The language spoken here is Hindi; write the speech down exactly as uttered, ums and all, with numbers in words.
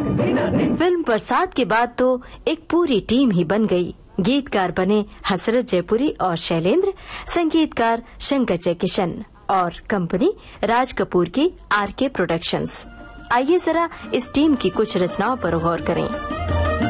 फिल्म बरसात के बाद तो एक पूरी टीम ही बन गई। गीतकार बने हसरत जयपुरी और शैलेंद्र, संगीतकार शंकर जयकिशन और कंपनी राज कपूर की आर के प्रोडक्शंस। आइए जरा इस टीम की कुछ रचनाओं पर गौर करें।